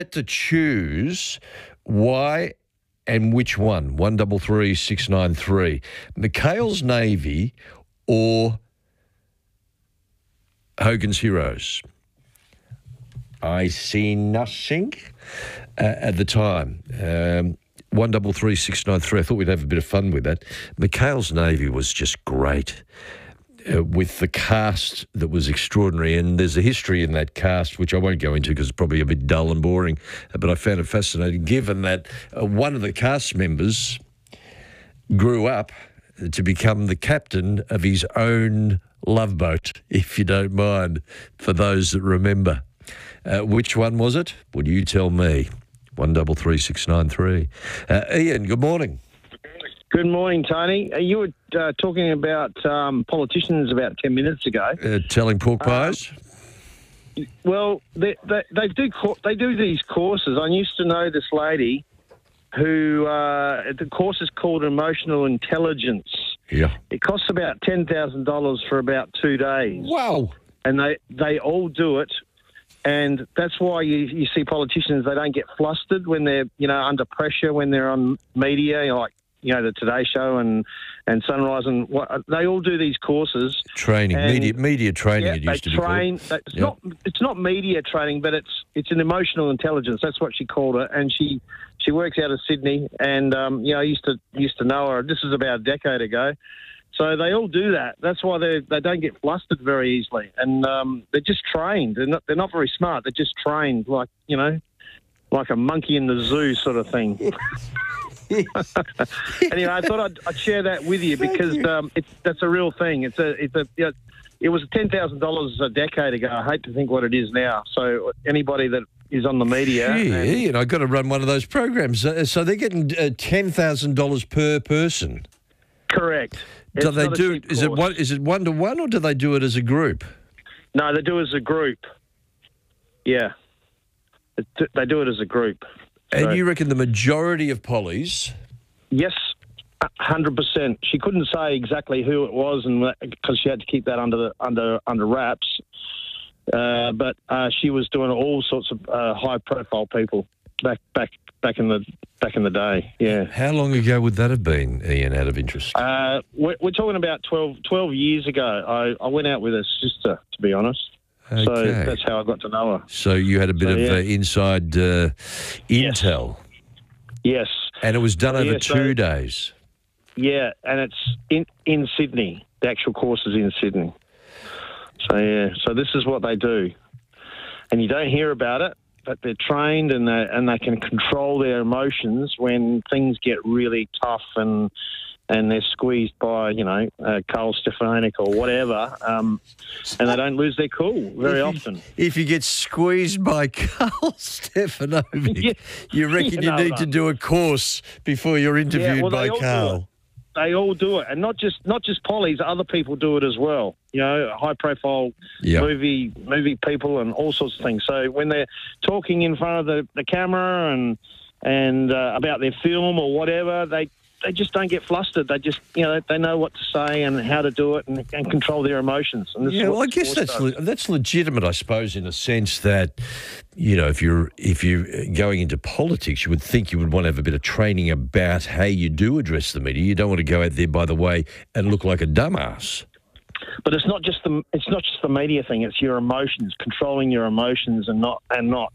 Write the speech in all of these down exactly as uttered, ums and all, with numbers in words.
to choose why and which one, one double three six nine three, McHale's Navy or Hogan's Heroes. I see nothing uh, at the time. Um, one double three six nine three. I thought we'd have a bit of fun with that. McHale's Navy was just great. Uh, with the cast that was extraordinary, and there's a history in that cast which I won't go into because it's probably a bit dull and boring, uh, but I found it fascinating given that uh, one of the cast members grew up to become the captain of his own love boat, if you don't mind, for those that remember. Uh, which one was it? Would you tell me? one double three six nine three. Uh, Ian, good morning. Good morning, Tony. Uh, You were uh, talking about um, politicians about ten minutes ago. Uh, telling pork pies? Um, well, they, they, they do co- they do these courses. I used to know this lady who uh, the course is called Emotional Intelligence. Yeah. It costs about ten thousand dollars for about two days. Wow. And they, they all do it. And that's why you, you see politicians, they don't get flustered when they're, you know, under pressure, when they're on media, you know, like, you know, the Today Show and, and Sunrise, and what, they all do these courses. Training, and, media media training yeah, it used they to train, be called. It's, Yep. not, it's not media training, but it's it's an emotional intelligence. That's what she called it. And she, she works out of Sydney, and, um, you know, I used to, used to know her. This was about a decade ago. So they all do that. That's why they they don't get flustered very easily. And um, they're just trained. They're not, they're not very smart. They're just trained like, you know, like a monkey in the zoo sort of thing. Anyway, I thought I'd, I'd share that with you because you. um, it's, that's a real thing. It's a, it's a, you know, it was ten thousand dollars a decade ago. I hate to think what it is now. So anybody that is on the media, Gee, and, Ian, I've got to run one of those programs. Uh, so they're getting uh, ten thousand dollars per person. correct. Do It's they not a do? cheap Is it course. one? Is it one to one, or do they do it as a group? No, they do it as a group. Yeah, It- they do it as a group. And So- you reckon the majority of pollies? Yes, one hundred percent. She couldn't say exactly who it was, and because she had to keep that under the, under under wraps. Uh, but uh, she was doing all sorts of uh, high-profile people back back back in the back in the day. Yeah. How long ago would that have been, Ian? Out of interest. Uh, we're, we're talking about twelve, twelve years ago. I, I went out with her sister, to be honest. Okay. So that's how I got to know her. So you had a bit So, of yeah. uh, inside uh, intel, Yes. and it was done over Yeah, two so- days. Yeah, and it's in in Sydney. The actual course is in Sydney. So yeah, so this is what they do, and you don't hear about it, but they're trained and they and they can control their emotions when things get really tough and and they're squeezed by you know uh, Carl Stefanik or whatever, um, and they don't lose their cool very If you- often. If you get squeezed by Carl Stefanovic, Yeah. you reckon You you know need that. to do a course before you're interviewed well, they by all do Carl. They all do it, and not just not just pollies. Other people do it as well. You know, high profile Yeah. movie movie people and all sorts of things. So when they're talking in front of the, the camera and and uh, about their film or whatever, they they just don't get flustered. They just you know they know what to say and how to do it and, and control their emotions. And this Yeah, is what well, I guess sports that's does. le- that's legitimate, I suppose, in a sense that, you know, if you're if you're going into politics, you would think you would want to have a bit of training about how you do address the media. You don't want to go out there, by the way, and look like a dumbass. But it's not just the it's not just the media thing. It's your emotions, controlling your emotions, and not and not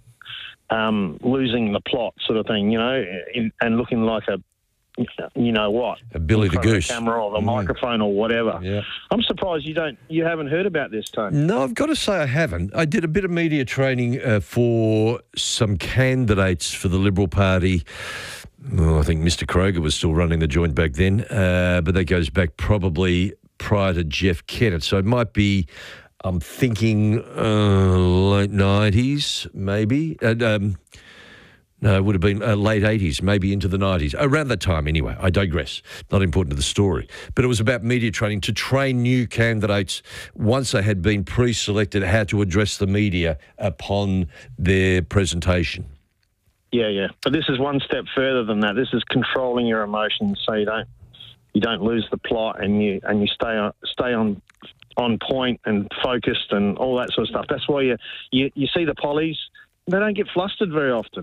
um, losing the plot, sort of thing. You know, in, and looking like a you know what, A Billy in the front of Goose. camera or the Mm. microphone or whatever. Yeah. I'm surprised you don't you haven't heard about this, Tony. No, I've got to say I haven't. I did a bit of media training uh, for some candidates for the Liberal Party. Oh, I think Mister Kroger was still running the joint back then, uh, but that goes back probably prior to Jeff Kennett. So it might be, I'm thinking, uh, late nineties, maybe. And, um, no, it would have been uh, late eighties, maybe into the nineties. Around that time, anyway. I digress. Not important to the story. But it was about media training to train new candidates once they had been pre-selected how to address the media upon their presentation. Yeah, yeah. But this is one step further than that. This is controlling your emotions so you don't you don't lose the plot and you and you stay on stay on on point and focused and all that sort of stuff. That's why you you, you see the pollies. They don't get flustered very often.